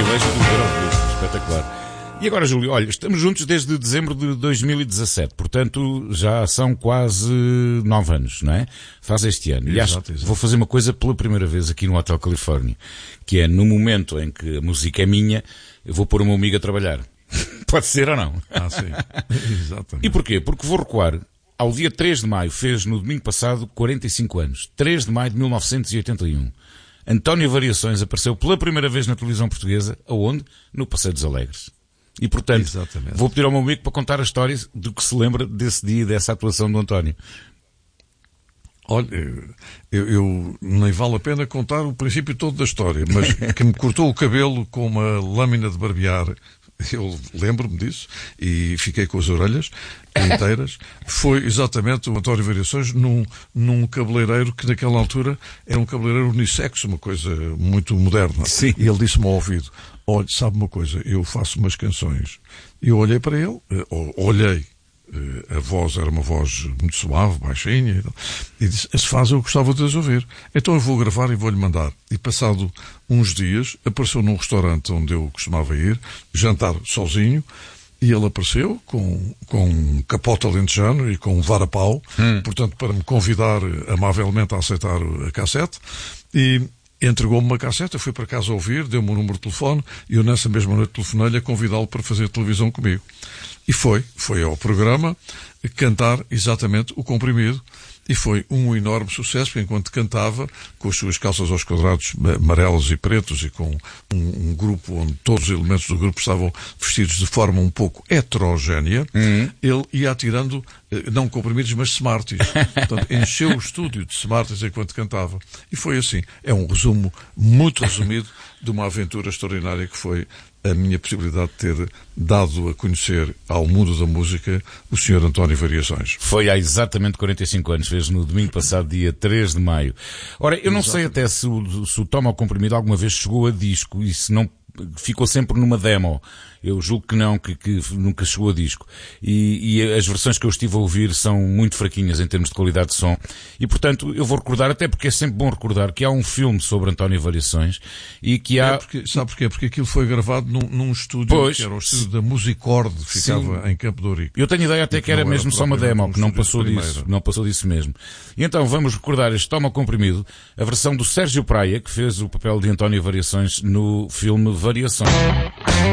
privilégio de ver ao vivo. Espetacular. E agora, Júlio, olha, estamos juntos desde dezembro de 2017, portanto já são quase 9 anos, não é? Faz este ano. E acho que vou fazer uma coisa pela primeira vez aqui no Hotel Califórnia, que é no momento em que a música é minha, eu vou pôr o meu amigo a trabalhar. Pode ser ou não? Sim. Exatamente. E porquê? Porque vou recuar ao dia 3 de maio, fez no domingo passado 45 anos. 3 de maio de 1981. António Variações apareceu pela primeira vez na televisão portuguesa, aonde? No Passeio dos Alegres. E, portanto, exatamente, vou pedir ao meu amigo para contar a história do que se lembra desse dia e dessa atuação do António. Olha, eu nem vale a pena contar o princípio todo da história, mas que me cortou o cabelo com uma lâmina de barbear, eu lembro-me disso, e fiquei com as orelhas inteiras, foi exatamente o António Variações num cabeleireiro que naquela altura era um cabeleireiro unissexo, uma coisa muito moderna. Sim. E ele disse-me ao ouvido: olha, sabe uma coisa, eu faço umas canções. E eu olhei para ele, a voz era uma voz muito suave, baixinha, e disse: se faz, eu gostava de as ouvir. Então eu vou gravar e vou-lhe mandar. E passado uns dias, apareceu num restaurante onde eu costumava ir, jantar sozinho, e ele apareceu com um capote alentejano e com um varapau, portanto, para me convidar amavelmente a aceitar a cassete, e entregou-me uma cassete, eu fui para casa ouvir, deu-me um número de telefone, e eu nessa mesma noite telefonei-lhe a convidá-lo para fazer televisão comigo. E foi ao programa cantar exatamente o Comprimido, e foi um enorme sucesso, porque enquanto cantava, com as suas calças aos quadrados amarelos e pretos, e com um grupo onde todos os elementos do grupo estavam vestidos de forma um pouco heterogénea, ele ia atirando, não comprimidos, mas Smarties. Portanto, encheu o estúdio de Smarties enquanto cantava. E foi assim. É um resumo muito resumido de uma aventura extraordinária que foi a minha possibilidade de ter dado a conhecer ao mundo da música o Sr. António Variações. Foi há exatamente 45 anos, fez no domingo passado, dia 3 de maio. Ora, eu não sei até se o Toma ao Comprimido alguma vez chegou a disco, e se não ficou sempre numa demo. Eu julgo que não, que nunca chegou a disco. E as versões que eu estive a ouvir são muito fraquinhas em termos de qualidade de som. E, portanto, eu vou recordar, até porque é sempre bom recordar, que há um filme sobre António Variações e que há... Sabe porquê? Porque aquilo foi gravado num estúdio, que era o estúdio da Musicorde, que ficava em Campo de Ourique. Eu tenho ideia até que era mesmo só uma demo, que não passou disso mesmo. E então vamos recordar este Toma ao Comprimido, a versão do Sérgio Praia, que fez o papel de António Variações no filme Variações.